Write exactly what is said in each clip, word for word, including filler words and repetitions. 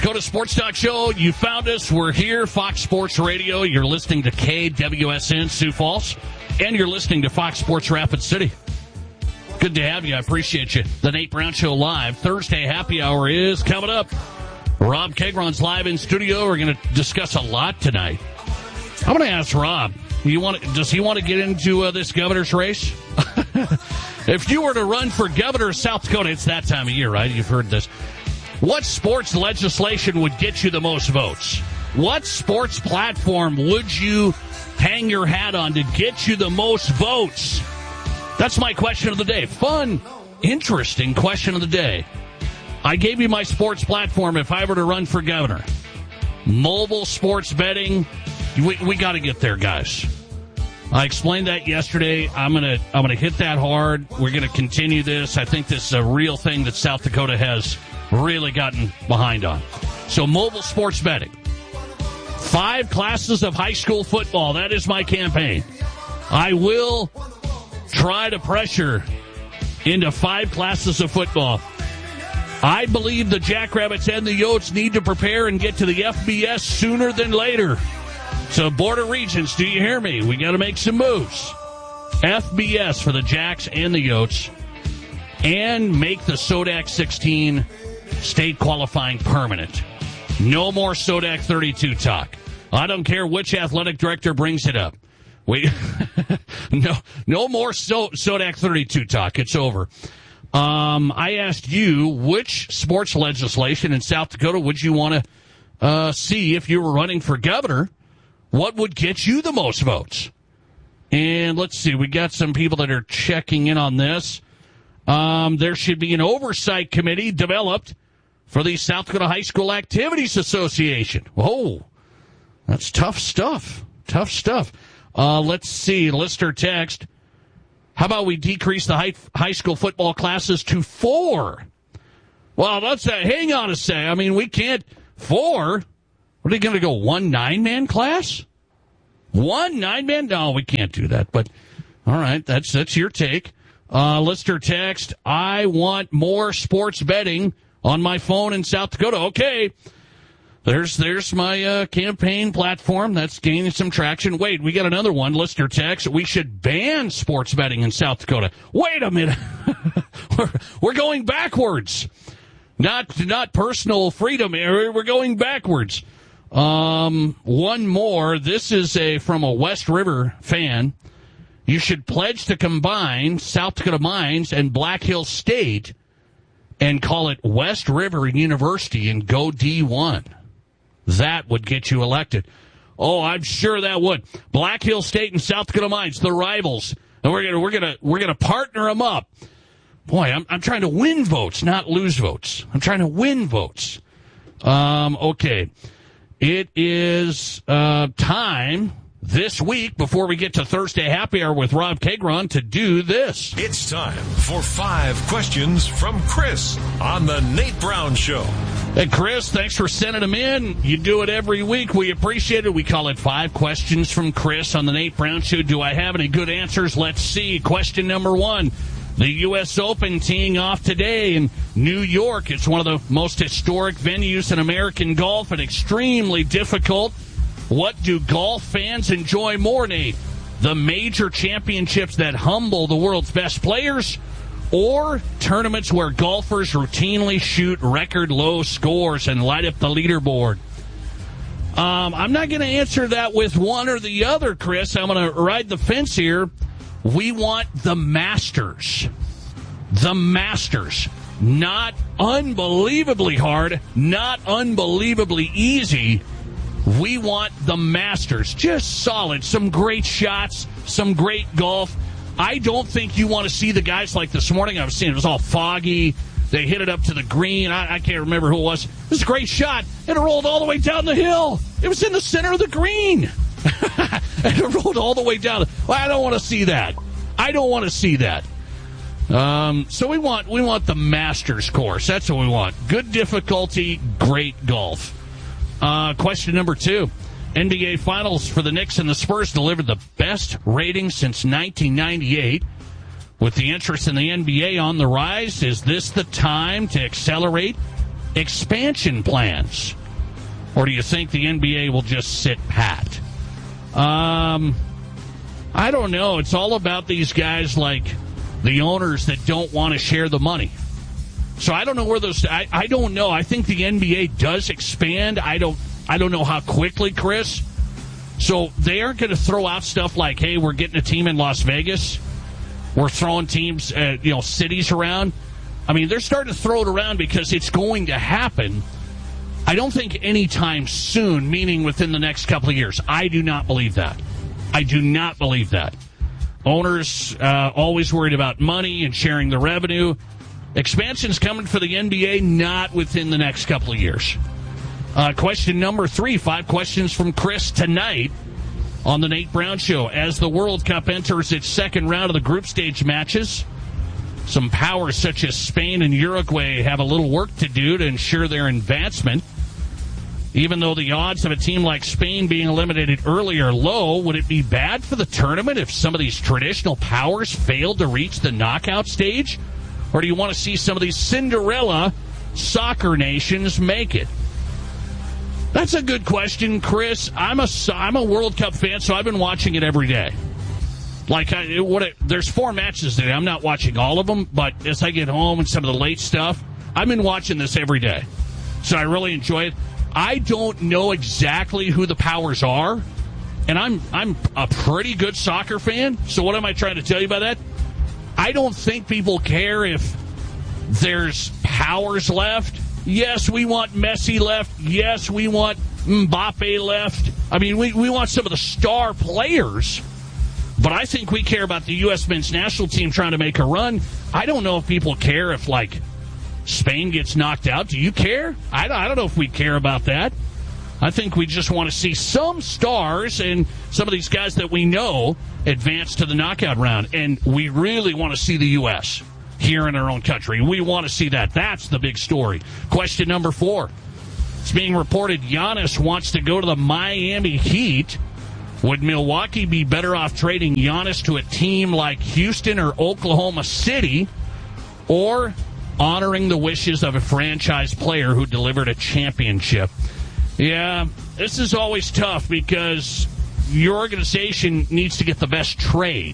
Dakota Sports Talk Show. You found us. We're here. Fox Sports Radio. You're listening to K W S N Sioux Falls. And you're listening to Fox Sports Rapid City. Good to have you. I appreciate you. The Nate Brown Show live. Thursday happy hour is coming up. Rob Kegron's live in studio. We're going to discuss a lot tonight. I'm going to ask Rob, you want, does he want to get into uh, this governor's race? If you were to run for governor of South Dakota, it's that time of year, right? You've heard this. What sports legislation would get you the most votes? What sports platform would you hang your hat on to get you the most votes? That's my question of the day. Fun, interesting question of the day. I gave you my sports platform if I were to run for governor. Mobile sports betting. We, we got to get there, guys. I explained that yesterday. I'm gonna I'm gonna hit that hard. We're gonna continue this. I think this is a real thing that South Dakota has really gotten behind on. So mobile sports betting. Five classes of high school football. That is my campaign. I will try to pressure into five classes of football. I believe the Jackrabbits and the Yotes need to prepare and get to the F B S sooner than later. So, Board of Regents, do you hear me? We got to make some moves. F B S for the Jacks and the Yotes. And make the SODAC sixteen state qualifying permanent. No more SODAC thirty-two talk. I don't care which athletic director brings it up. We no no more so, SODAC thirty-two talk. It's over. Um, I asked you, which sports legislation in South Dakota would you want to uh, see if you were running for governor? What would get you the most votes? And let's see, we got some people that are checking in on this. Um, there should be an oversight committee developed for the South Dakota High School Activities Association. Whoa, that's tough stuff. Tough stuff. Uh, let's see, listener text. How about we decrease the high, high school football classes to four? Well, let's uh, hang on a sec. I mean, we can't. Four? What are they going to go, one nine-man class? One nine-man? No, we can't do that. But, all right, that's that's your take. Uh, listener text, I want more sports betting on my phone in South Dakota. Okay, there's there's my uh, campaign platform. That's gaining some traction. Wait, we got another one. Listener text, we should ban sports betting in South Dakota. Wait a minute. we're, we're going backwards. Not not personal freedom area. We're going backwards. Um, one more. This is a from a West River fan. You should pledge to combine South Dakota Mines and Black Hills State and call it West River University and go D one. That would get you elected. Oh, I'm sure that would. Black Hills State and South Dakota Mines, the rivals, and we're gonna we're gonna we're gonna partner them up. Boy, I'm I'm trying to win votes, not lose votes. I'm trying to win votes. Um, okay. It is uh, time this week, before we get to Thursday Happy Hour with Rob Kegron, to do this. It's time for Five Questions from Chris on the Nate Brown Show. Hey, Chris, thanks for sending them in. You do it every week. We appreciate it. We call it Five Questions from Chris on the Nate Brown Show. Do I have any good answers? Let's see. Question number one. The U S Open teeing off today in New York. It's one of the most historic venues in American golf and extremely difficult. What do golf fans enjoy more, Nate? The major championships that humble the world's best players, or tournaments where golfers routinely shoot record low scores and light up the leaderboard? Um, I'm not going to answer that with one or the other, Chris. I'm going to ride the fence here. We want the Masters. The Masters. Not unbelievably hard, not unbelievably easy. We want the Masters. Just solid. Some great shots, some great golf. I don't think you want to see the guys like this morning. I was seeing it was all foggy. They hit it up to the green. I, I can't remember who it was. It was a great shot, and it rolled all the way down the hill. It was in the center of the green. And it rolled all the way down. Well, I don't want to see that. I don't want to see that. Um, so we want we want the Masters course. That's what we want. Good difficulty, great golf. Uh, question number two. N B A Finals for the Knicks and the Spurs delivered the best ratings since nineteen ninety-eight. With the interest in the N B A on the rise, is this the time to accelerate expansion plans? Or do you think the N B A will just sit pat? Um, I don't know. It's all about these guys like the owners that don't want to share the money. So I don't know where those. I, I don't know. I think the N B A does expand. I don't. I don't know how quickly, Chris. So they aren't going to throw out stuff like, "Hey, we're getting a team in Las Vegas. We're throwing teams, uh, you know, cities around." I mean, they're starting to throw it around because it's going to happen. I don't think anytime soon, meaning within the next couple of years. I do not believe that. I do not believe that. Owners uh, always worried about money and sharing the revenue. Expansion's coming for the N B A, not within the next couple of years. Uh, question number three, five questions from Chris tonight on the Nate Brown Show. As the World Cup enters its second round of the group stage matches, some powers such as Spain and Uruguay have a little work to do to ensure their advancement. Even though the odds of a team like Spain being eliminated early are low, would it be bad for the tournament if some of these traditional powers failed to reach the knockout stage? Or do you want to see some of these Cinderella soccer nations make it? That's a good question, Chris. I'm a, I'm a World Cup fan, so I've been watching it every day. Like, I, what it, there's four matches today. I'm not watching all of them, but as I get home and some of the late stuff, I've been watching this every day. So I really enjoy it. I don't know exactly who the powers are, and I'm I'm a pretty good soccer fan, so what am I trying to tell you about that? I don't think people care if there's powers left. Yes, we want Messi left. Yes, we want Mbappe left. I mean, we, we want some of the star players, but I think we care about the U S men's national team trying to make a run. I don't know if people care if, like, Spain gets knocked out. Do you care? I, I don't know if we care about that. I think we just want to see some stars and some of these guys that we know advance to the knockout round. And we really want to see the U S here in our own country. We want to see that. That's the big story. Question number four. It's being reported Giannis wants to go to the Miami Heat. Would Milwaukee be better off trading Giannis to a team like Houston or Oklahoma City, or honoring the wishes of a franchise player who delivered a championship? Yeah, this is always tough because your organization needs to get the best trade.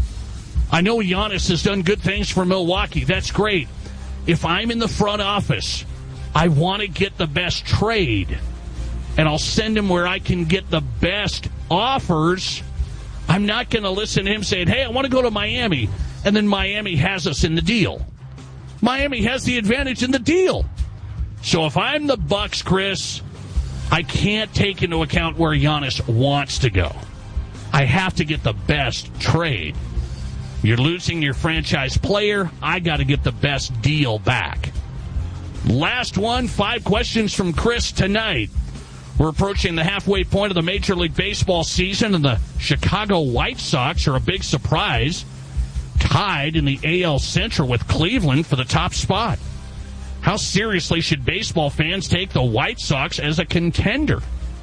I know Giannis has done good things for Milwaukee. That's great. If I'm in the front office, I want to get the best trade, and I'll send him where I can get the best offers. I'm not going to listen to him saying, hey, I want to go to Miami, and then Miami has us in the deal. Miami has the advantage in the deal. So if I'm the Bucks, Chris, I can't take into account where Giannis wants to go. I have to get the best trade. You're losing your franchise player. I got to get the best deal back. Last one, five questions from Chris tonight. We're approaching the halfway point of the Major League Baseball season, and the Chicago White Sox are a big surprise, tied in the A L Central with Cleveland for the top spot. How seriously should baseball fans take the White Sox as a contender?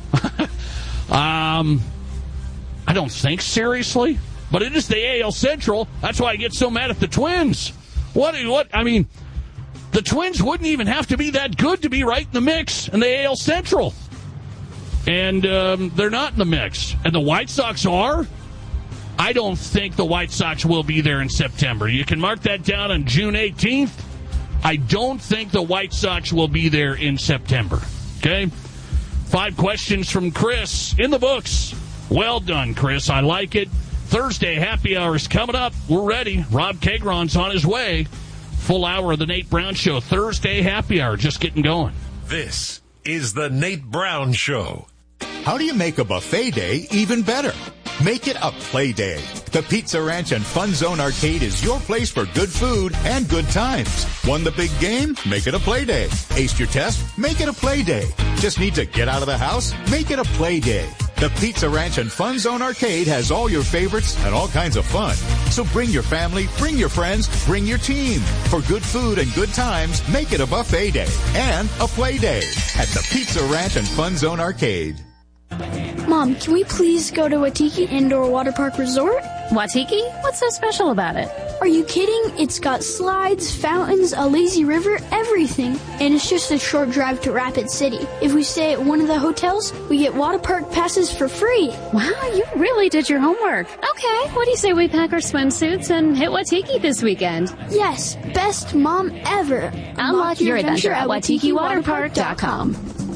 um, I don't think seriously, but it is the A L Central. That's why I get so mad at the Twins. What? What? I mean, the Twins wouldn't even have to be that good to be right in the mix in the A L Central. And um, they're not in the mix. And the White Sox are? I don't think the White Sox will be there in September. You can mark that down on June eighteenth. I don't think the White Sox will be there in September. Okay? Five questions from Chris in the books. Well done, Chris. I like it. Thursday happy hour is coming up. We're ready. Rob Kagron's on his way. Full hour of the Nate Brown Show. Thursday happy hour just getting going. This is the Nate Brown Show. How do you make a buffet day even better? Make it a play day. The Pizza Ranch and Fun Zone Arcade is your place for good food and good times. Won the big game? Make it a play day. Aced your test? Make it a play day. Just need to get out of the house? Make it a play day. The Pizza Ranch and Fun Zone Arcade has all your favorites and all kinds of fun. So bring your family, bring your friends, bring your team. For good food and good times, make it a buffet day and a play day at the Pizza Ranch and Fun Zone Arcade. Mom, can we please go to Waitiki Indoor Water Park Resort? Waitiki? What's so special about it? Are you kidding? It's got slides, fountains, a lazy river, everything. And it's just a short drive to Rapid City. If we stay at one of the hotels, we get water park passes for free. Wow, you really did your homework. Okay, what do you say we pack our swimsuits and hit Waikiki this weekend? Yes, best mom ever. Unlock your adventure at waikiki water park dot com.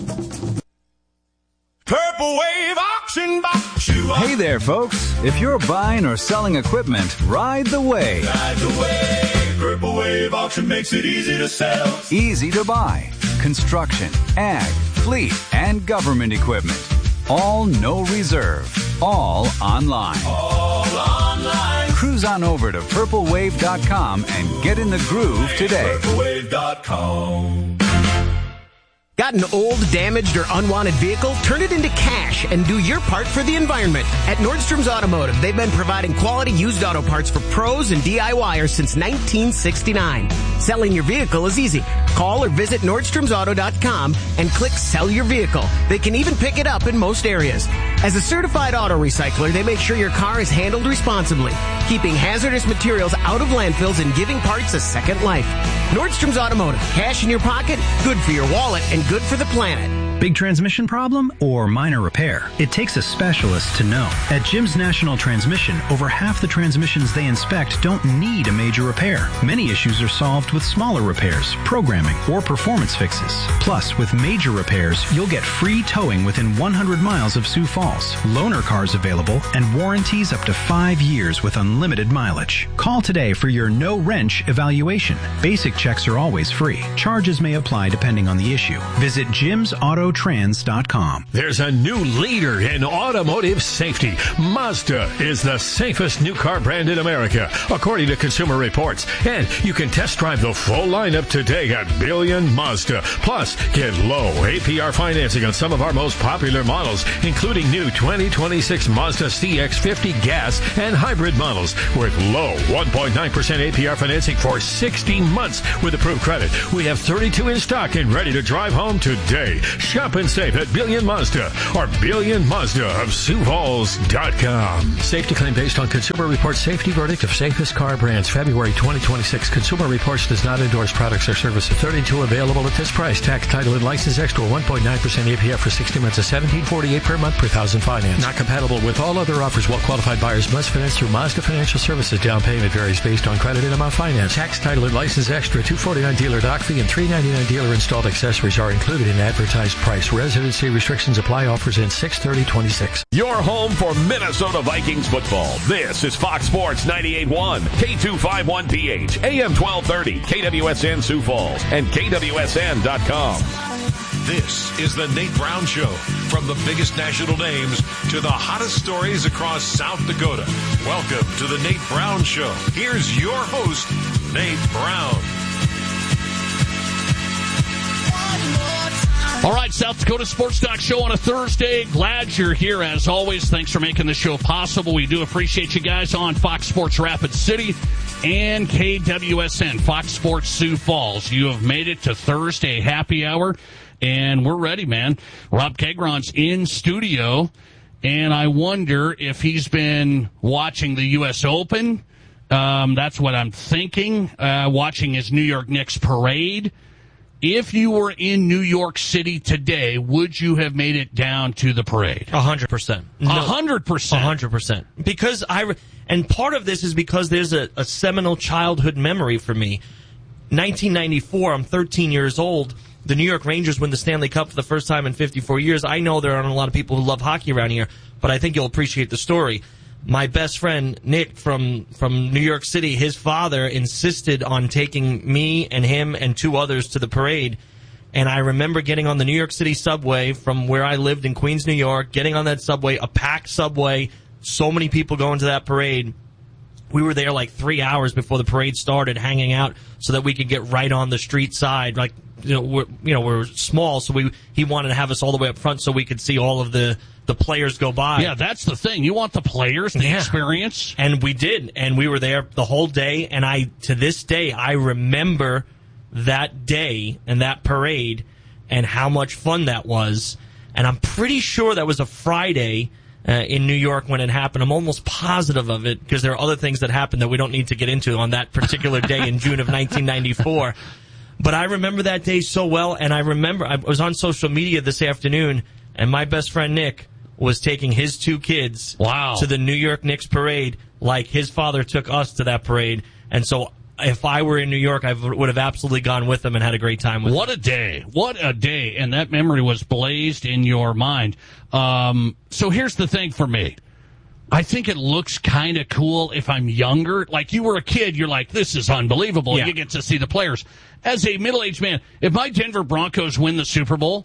Purple Wave Auction Box. Hey there, folks. If you're buying or selling equipment, ride the wave. Ride the wave. Purple Wave Auction makes it easy to sell. Easy to buy. Construction, ag, fleet, and government equipment. All no reserve. All online. All online. Cruise on over to purple wave dot com and get in the groove today. purple wave dot com. Got an old, damaged, or unwanted vehicle? Turn it into cash and do your part for the environment. At Nordstrom's Automotive, they've been providing quality used auto parts for pros and DIYers since nineteen sixty-nine. Selling your vehicle is easy. Call or visit Nordstroms Auto dot com and click Sell Your Vehicle. They can even pick it up in most areas. As a certified auto recycler, they make sure your car is handled responsibly, keeping hazardous materials out of landfills and giving parts a second life. Nordstrom's Automotive. Cash in your pocket, good for your wallet, and good for the planet. Big transmission problem or minor repair? It takes a specialist to know. At Jim's National Transmission, over half the transmissions they inspect don't need a major repair. Many issues are solved with smaller repairs, programming, or performance fixes. Plus, with major repairs, you'll get free towing within one hundred miles of Sioux Falls, loaner cars available, and warranties up to five years with unlimited mileage. Call today for your no-wrench evaluation. Basic checks are always free. Charges may apply depending on the issue. Visit jims auto trans dot com. There's a new leader in automotive safety. Mazda is the safest new car brand in America, according to Consumer Reports. And you can test drive the full lineup today at Billion Mazda. Plus, get low A P R financing on some of our most popular models, including new twenty twenty-six Mazda C X fifty gas and hybrid models with low one point nine percent A P R financing for sixty months with approved credit. We have thirty-two in stock and ready to drive home today. Shop and save at Billion Mazda or Billion Mazda of Sioux Falls dot com. Safety claim based on Consumer Reports safety verdict of safest car brands, February twenty twenty-six. Consumer Reports does not endorse products or services. thirty-two available at this price. Tax, title, and license extra one point nine percent A P R for sixty months of seventeen forty-eight per month per thousand finance. Not compatible with all other offers. Well-qualified buyers must finance through Mazda Financial Services. Down payment varies based on credit and amount finance. Tax, title, and license extra two forty-nine dealer dock fee and three ninety-nine dealer installed accessories are included in advertised price. Residency restrictions apply. Offers in six thirty twenty-six. Your home for Minnesota Vikings football. This is Fox Sports ninety-eight point one, K two fifty-one P H, A M twelve thirty, K W S N Sioux Falls, and K W S N dot com. This is the Nate Brown Show. From the biggest national names to the hottest stories across South Dakota. Welcome to the Nate Brown Show. Here's your host, Nate Brown. All right, South Dakota Sports Talk Show on a Thursday. Glad you're here as always. Thanks for making the show possible. We do appreciate you guys on Fox Sports Rapid City and K W S N, Fox Sports Sioux Falls. You have made it to Thursday happy hour, and we're ready, man. Rob Kegron's in studio, and I wonder if he's been watching the U S Open. Um, that's what I'm thinking, uh, watching his New York Knicks parade. If you were in New York City today, would you have made it down to the parade? A hundred percent. A hundred percent. A hundred percent. Because I, and part of this is because there's a, a seminal childhood memory for me. nineteen ninety-four, I'm thirteen years old. The New York Rangers win the Stanley Cup for the first time in fifty-four years. I know there aren't a lot of people who love hockey around here, but I think you'll appreciate the story. My best friend, Nick, from, from New York City, his father insisted on taking me and him and two others to the parade. And I remember getting on the New York City subway from where I lived in Queens, New York, getting on that subway, a packed subway, so many people going to that parade. We were there like three hours before the parade started, hanging out so that we could get right on the street side. Like, you know, we're, you know, we're small, so we he wanted to have us all the way up front so we could see all of the, the players go by. Yeah, that's the thing. You want the players, the yeah. experience. And we did, and we were there the whole day, and I, to this day, I remember that day and that parade and how much fun that was. And I'm pretty sure that was a Friday uh, in New York when it happened. I'm almost positive of it because there are other things that happened that we don't need to get into on that particular day in June of nineteen ninety-four. But I remember that day so well, and I remember I was on social media this afternoon, and my best friend Nick was taking his two kids wow. to the New York Knicks parade like his father took us to that parade. And so if I were in New York, I would have absolutely gone with them and had a great time with what them. What a day. What a day. And that memory was blazed in your mind. Um, so here's the thing for me. I think it looks kind of cool if I'm younger. Like you were a kid, you're like, this is unbelievable. Yeah. You get to see the players. As a middle-aged man, if my Denver Broncos win the Super Bowl,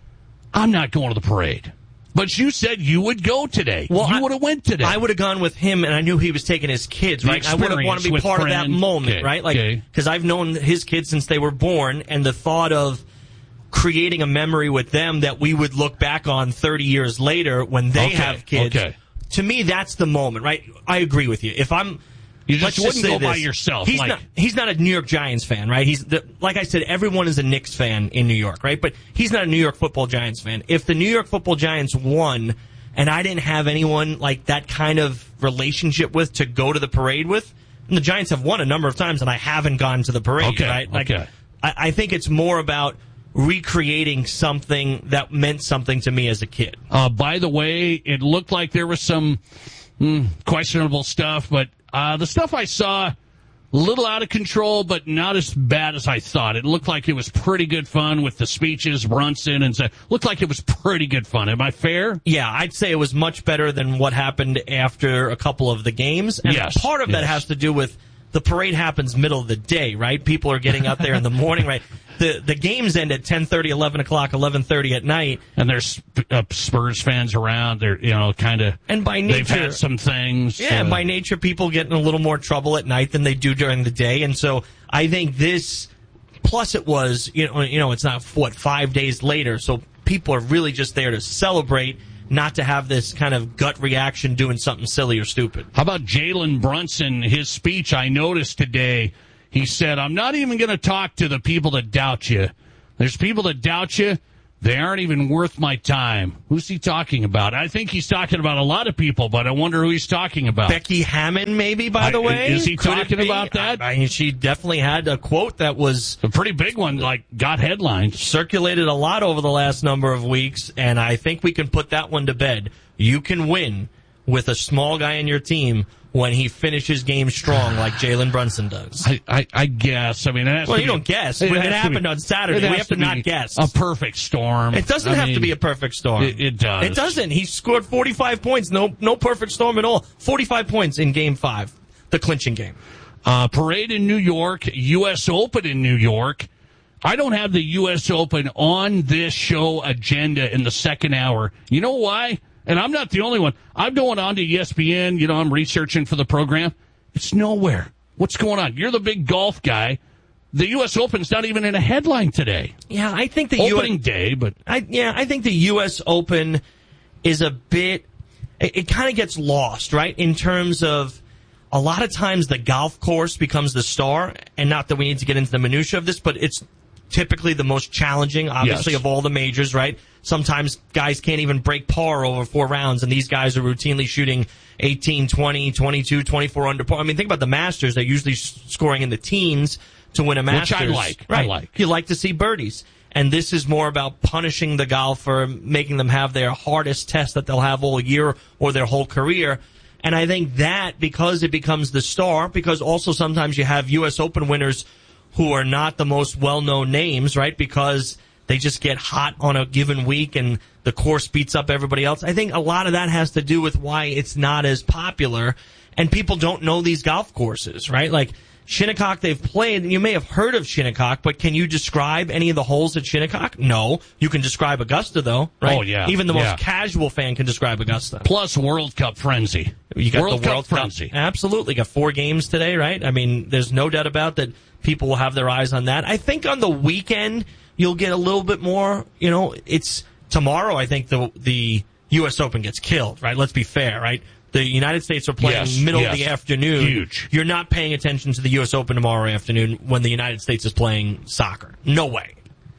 I'm not going to the parade. But you said you would go today. Well, you would have went today. I would have gone with him, and I knew he was taking his kids, right? I would have wanted to be part friends. of that moment, okay. right? Like, because okay. I've known his kids since they were born, and the thought of creating a memory with them that we would look back on thirty years later when they okay. have kids. Okay. To me, that's the moment, right? I agree with you. If I'm... You just Let's wouldn't just say go this. by yourself. He's like, not. He's not a New York Giants fan, right? He's the, like I said. Everyone is a Knicks fan in New York, right? But he's not a New York Football Giants fan. If the New York Football Giants won, and I didn't have anyone like that kind of relationship with to go to the parade with, and the Giants have won a number of times, and I haven't gone to the parade, okay, right? Like, okay. I, I think it's more about recreating something that meant something to me as a kid. Uh, by the way, it looked like there was some mm, questionable stuff, but uh, the stuff I saw, a little out of control, but not as bad as I thought. It looked like it was pretty good fun with the speeches, Brunson, and so, looked like it was pretty good fun. Am I fair? Yeah, I'd say it was much better than what happened after a couple of the games. And yes, part of yes. that has to do with the parade happens middle of the day, right? People are getting out there in the morning, right? The the games end at ten thirty, eleven o'clock, eleven thirty at night. And there's uh, Spurs fans around. They're, you know, kind of... And by nature... They've had some things. Yeah, uh, by nature, people get in a little more trouble at night than they do during the day. And so I think this... Plus it was, you know, you know, it's not, what, five days later. So people are really just there to celebrate, not to have this kind of gut reaction doing something silly or stupid. How about Jalen Brunson? His speech I noticed today, he said, I'm not even going to talk to the people that doubt you. There's people that doubt you. They aren't even worth my time. Who's he talking about? I think he's talking about a lot of people, but I wonder who he's talking about. Becky Hammon, maybe, by I, the way? Is he Could talking about that? I, I mean, she definitely had a quote that was... A pretty big one, like, got headlines. Circulated a lot over the last number of weeks, and I think we can put that one to bed. You can win with a small guy in your team when he finishes games strong like Jalen Brunson does. I, I, I guess. I mean, it has well, to you be, don't guess. It, it it happened be, on Saturday. We have to, to not guess. A perfect storm. It doesn't I have mean, to be a perfect storm. It, it does. It doesn't. He scored forty-five points. No, no perfect storm at all. forty-five points in Game Five, the clinching game. Uh, parade in New York, U S Open in New York. I don't have the U S Open on this show agenda in the second hour. You know why? And I'm not the only one. I'm going on to E S P N. You know, I'm researching for the program. It's nowhere. What's going on? You're the big golf guy. The U S Open's not even in a headline today. Yeah, I think the opening U S day, but I, yeah, I think the U S Open is a bit. It, it kind of gets lost, right? In terms of a lot of times the golf course becomes the star, and not that we need to get into the minutia of this, but it's typically the most challenging, obviously, yes. of all the majors, right? Sometimes guys can't even break par over four rounds, and these guys are routinely shooting eighteen, twenty, twenty-two, twenty-four under par. I mean, think about the Masters. They're usually scoring in the teens to win a Masters. Which I like. Right. I like. You like to see birdies. And this is more about punishing the golfer, making them have their hardest test that they'll have all year or their whole career. And I think that, because it becomes the star, because also sometimes you have U S Open winners who are not the most well-known names, right? Because they just get hot on a given week and the course beats up everybody else. I think a lot of that has to do with why it's not as popular and people don't know these golf courses, right? Like Shinnecock, they've played, and you may have heard of Shinnecock, but can you describe any of the holes at Shinnecock? No. You can describe Augusta, though, right? Oh, yeah. Even the yeah. most casual fan can describe Augusta. Plus World Cup frenzy. You got World the World Cup frenzy. Cup. Absolutely. Got four games today, right? I mean, there's no doubt about that. People will have their eyes on that. I think on the weekend, you'll get a little bit more, you know, it's tomorrow, I think the the U S Open gets killed, right? Let's be fair, right? The United States are playing yes, middle yes. of the afternoon. Huge. You're not paying attention to the U S Open tomorrow afternoon when the United States is playing soccer. No way.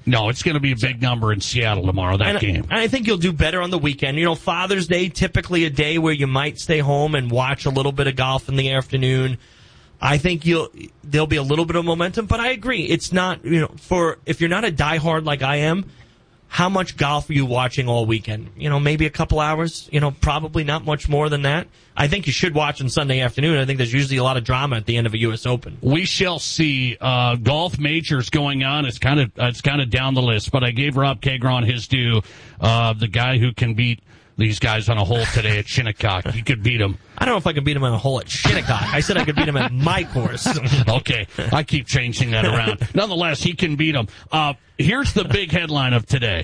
No, it's going to be a big number in Seattle tomorrow, that and game. I, I think you'll do better on the weekend. You know, Father's Day, typically a day where you might stay home and watch a little bit of golf in the afternoon. I think you'll there'll be a little bit of momentum, but I agree. It's not, you know, for if you're not a diehard like I am, how much golf are you watching all weekend? You know, maybe a couple hours, you know, probably not much more than that. I think you should watch on Sunday afternoon. I think there's usually a lot of drama at the end of a U S Open. We shall see. Uh, golf majors going on. It's kind of, uh, it's kind of down the list, but I gave Rob Cagron his due. Uh, the guy who can beat these guys on a hole today at Shinnecock. You could beat him. I don't know if I could beat him on a hole at Shinnecock. I said I could beat him at my course. Okay. I keep changing that around. Nonetheless, he can beat him. Uh, here's the big headline of today.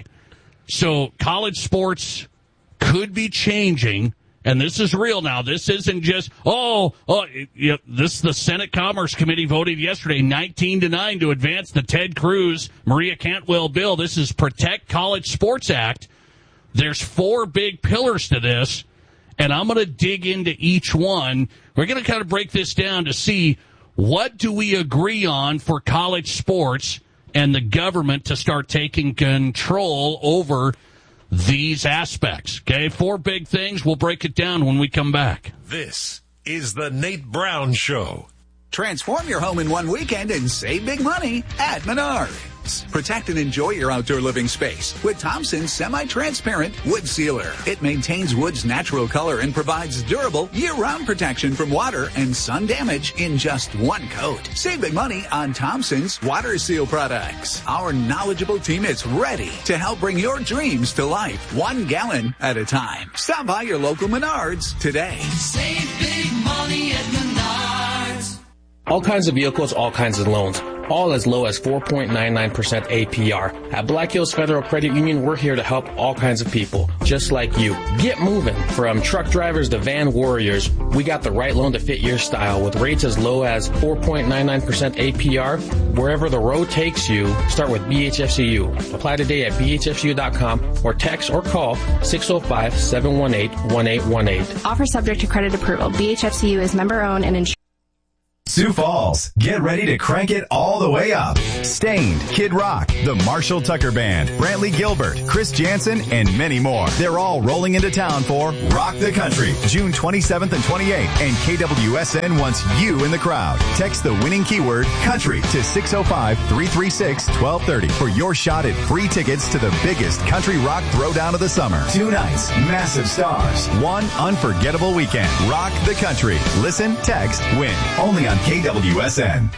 So college sports could be changing, and this is real now. This isn't just, oh, oh, you know, this the Senate Commerce Committee voted yesterday nineteen to nine to advance the Ted Cruz, Maria Cantwell bill. This is Protect College Sports Act. There's four big pillars to this, and I'm going to dig into each one. We're going to kind of break this down to see what do we agree on for college sports and the government to start taking control over these aspects. Okay, four big things. We'll break it down when we come back. This is the Nate Brown Show. Transform your home in one weekend and save big money at Menards. Protect and enjoy your outdoor living space with Thompson's semi-transparent wood sealer. It maintains wood's natural color and provides durable year-round protection from water and sun damage in just one coat. Save big money on Thompson's water seal products. Our knowledgeable team is ready to help bring your dreams to life, one gallon at a time. Stop by your local Menards today. Save big money at Menards. All kinds of vehicles, all kinds of loans, all as low as four point nine nine percent A P R. At Black Hills Federal Credit Union, we're here to help all kinds of people, just like you. Get moving. From truck drivers to van warriors, we got the right loan to fit your style with rates as low as four point nine nine percent A P R. Wherever the road takes you, start with B H F C U. Apply today at B H F C U dot com or text or call six oh five, seven one eight, one eight one eight. Offer subject to credit approval. B H F C U is member owned and insured. Sioux Falls, get ready to crank it all the way up. Stained, Kid Rock, the Marshall Tucker Band, Brantley Gilbert, Chris Jansen, and many more. They're all rolling into town for Rock the Country, June twenty-seventh and twenty-eighth, and K W S N wants you in the crowd. Text the winning keyword country to six oh five, three three six, one two three oh for your shot at free tickets to the biggest country rock throwdown of the summer. Two nights, massive stars, one unforgettable weekend. Rock the Country. Listen, text, win. Only on K W S N.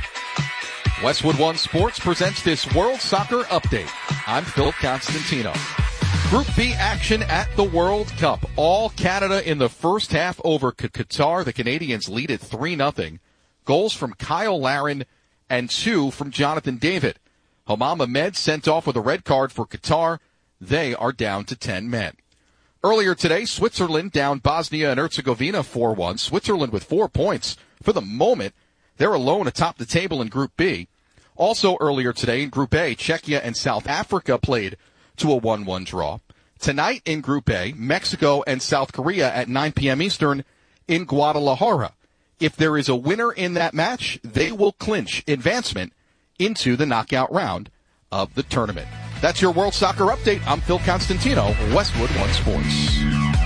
Westwood One Sports presents this World Soccer Update. I'm Phil Constantino. Group B action at the World Cup. All Canada in the first half over Qatar. The Canadians lead at three nothing. Goals from Kyle Larin and two from Jonathan David. Hamam Ahmed sent off with a red card for Qatar. They are down to ten men. Earlier today, Switzerland down Bosnia and Herzegovina four one. Switzerland with four points. For the moment, they're alone atop the table in Group B. Also earlier today in Group A, Czechia and South Africa played to a one one draw. Tonight in Group A, Mexico and South Korea at nine p.m. Eastern in Guadalajara. If there is a winner in that match, they will clinch advancement into the knockout round of the tournament. That's your World Soccer Update. I'm Phil Constantino, Westwood One Sports.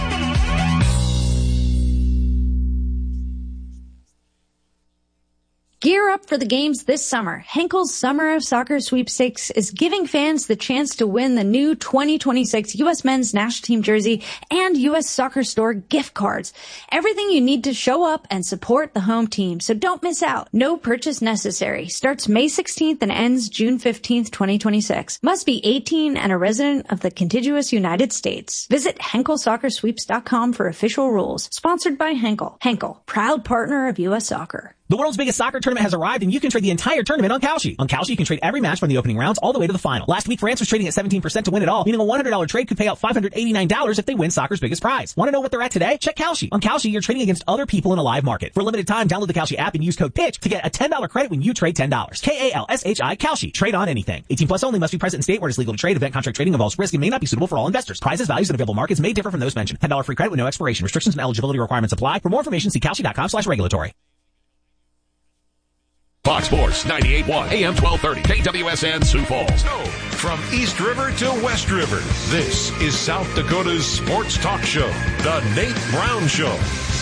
Gear up for the games this summer. Henkel's Summer of Soccer Sweepstakes is giving fans the chance to win the new twenty twenty-six U S Men's National Team jersey and U S Soccer Store gift cards. Everything you need to show up and support the home team, so don't miss out. No purchase necessary. Starts May sixteenth and ends June fifteenth, twenty twenty-six. Must be eighteen and a resident of the contiguous United States. Visit Henkel Soccer Sweeps dot com for official rules. Sponsored by Henkel. Henkel, proud partner of U S Soccer. The world's biggest soccer tournament has arrived, and you can trade the entire tournament on Kalshi. On Kalshi, you can trade every match from the opening rounds all the way to the final. Last week, France was trading at seventeen percent to win it all, meaning a one hundred dollars trade could pay out five hundred eighty-nine dollars if they win soccer's biggest prize. Want to know what they're at today? Check Kalshi. On Kalshi, you're trading against other people in a live market. For a limited time, download the Kalshi app and use code PITCH to get a ten dollars credit when you trade ten dollars. K A L S H I, Kalshi. Trade on anything. eighteen plus only, must be present in state where it is legal to trade. Event contract trading involves risk and may not be suitable for all investors. Prizes, values, and available markets may differ from those mentioned. ten dollars free credit with no expiration. Restrictions and eligibility requirements apply. For more information, see Kalshi dot com slash regulatory. Fox Sports ninety-eight point one, A M twelve thirty, K W S N Sioux Falls. From East River to West River, this is South Dakota's sports talk show, The Nate Brown Show.